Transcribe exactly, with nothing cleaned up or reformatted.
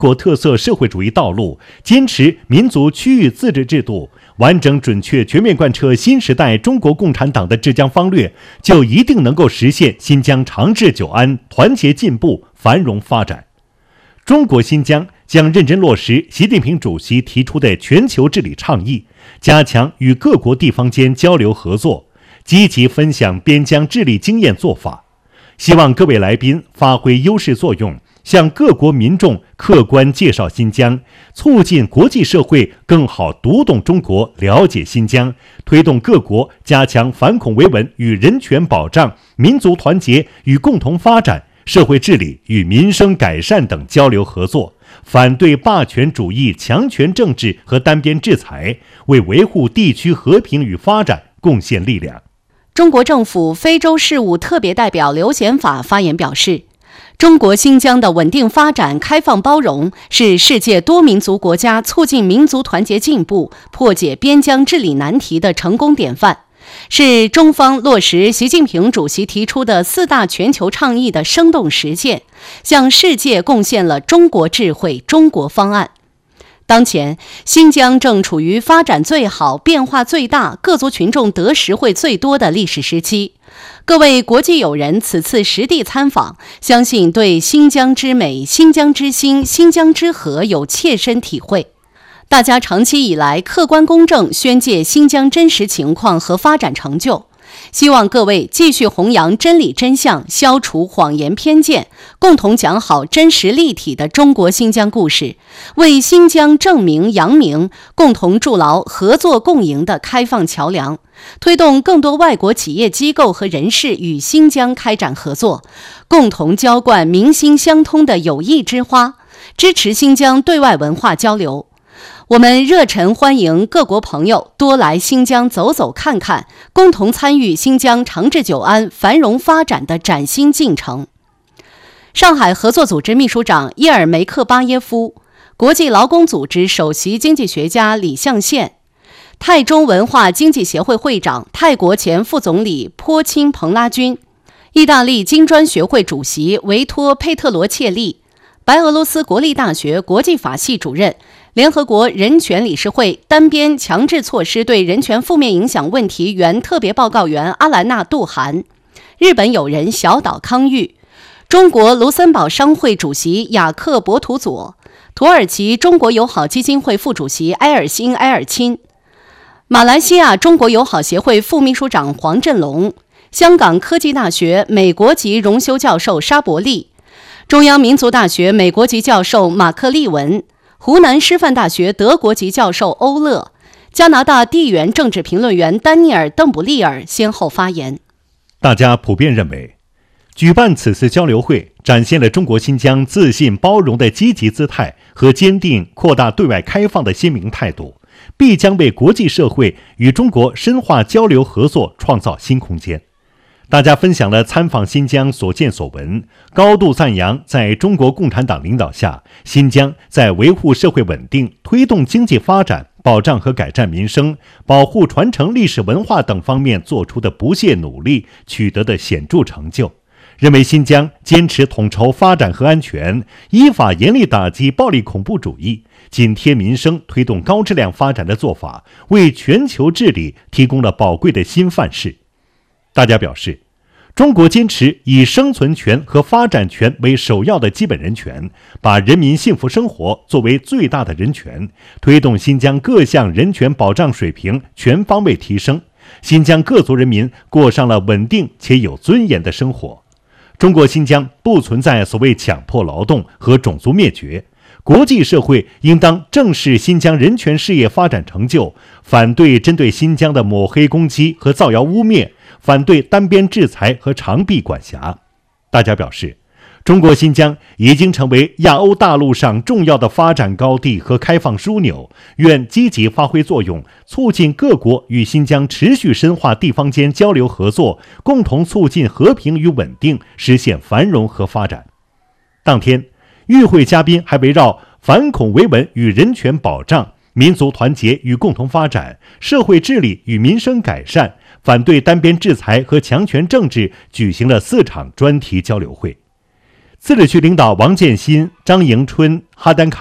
国特色社会主义道路，坚持民族区域自治制度，完整准确全面贯彻新时代中国共产党的治疆方略，就一定能够实现新疆长治久安、团结进步、繁荣发展。中国新疆将认真落实习近平主席提出的全球治理倡议，加强与各国地方间交流合作，积极分享边疆治理经验做法。希望各位来宾发挥优势作用，向各国民众客观介绍新疆，促进国际社会更好读懂中国、了解新疆，推动各国加强反恐维稳与人权保障、民族团结与共同发展、社会治理与民生改善等交流合作，反对霸权主义、强权政治和单边制裁，为维护地区和平与发展贡献力量。 中国政府非洲事务特别代表刘显法发言表示，中国新疆的稳定发展、开放包容，是世界多民族国家促进民族团结进步、破解边疆治理难题的成功典范，是中方落实习近平主席提出的四大全球倡议的生动实践，向世界贡献了中国智慧、中国方案。当前，新疆正处于发展最好、变化最大、各族群众得实惠最多的历史时期。各位国际友人此次实地参访，相信对新疆之美、新疆之心、新疆之和有切身体会。大家长期以来客观公正宣介新疆真实情况和发展成就，希望各位继续弘扬真理真相，消除谎言偏见，共同讲好真实立体的中国新疆故事，为新疆正名扬名，共同筑牢合作共赢的开放桥梁，推动更多外国企业机构和人士与新疆开展合作，共同浇灌民心相通的友谊之花，支持新疆对外文化交流。我们热忱欢迎各国朋友多来新疆走走看看，共同参与新疆长治久安、繁荣发展的崭新进程。上海合作组织秘书长叶尔梅克巴耶夫，国际劳工组织首席经济学家李象宪，泰中文化经济协会会长、泰国前副总理坡钦蓬拉军，意大利金砖学会主席维托佩特罗切利，白俄罗斯国立大学国际法系主任、联合国人权理事会单边强制措施对人权负面影响问题原特别报告员阿兰娜·杜涵，日本友人小岛康裕，中国卢森堡商会主席雅克伯图佐，土耳其中国友好基金会副主席埃尔辛埃尔钦，马来西亚中国友好协会副秘书长黄振龙，香港科技大学美国籍荣休教授沙伯利，中央民族大学美国籍教授马克利文，湖南师范大学德国籍教授欧勒，加拿大地缘政治评论员丹尼尔·邓布利尔先后发言。 大家普遍认为，举办此次交流会展现了中国新疆自信包容的积极姿态和坚定扩大对外开放的鲜明态度，必将为国际社会与中国深化交流合作创造新空间。大家分享了参访新疆所见所闻，高度赞扬在中国共产党领导下，新疆在维护社会稳定、推动经济发展、保障和改善民生、保护传承历史文化等方面做出的不懈努力，取得的显著成就。认为新疆坚持统筹发展和安全，依法严厉打击暴力恐怖主义，紧贴民生推动高质量发展的做法，为全球治理提供了宝贵的新范式。大家表示，中国坚持以生存权和发展权为首要的基本人权，把人民幸福生活作为最大的人权，推动新疆各项人权保障水平全方位提升，新疆各族人民过上了稳定且有尊严的生活。中国新疆不存在所谓强迫劳动和种族灭绝，国际社会应当正视新疆人权事业发展成就，反对针对新疆的抹黑攻击和造谣污蔑，反对单边制裁和长臂管辖。大家表示，中国新疆已经成为亚欧大陆上重要的发展高地和开放枢纽，愿积极发挥作用，促进各国与新疆持续深化地方间交流合作，共同促进和平与稳定，实现繁荣和发展。当天，与会嘉宾还围绕反恐维稳与人权保障、民族团结与共同发展、社会治理与民生改善、反对单边制裁和强权政治举行了四场专题交流会。 自治区领导王建新、张迎春、哈丹卡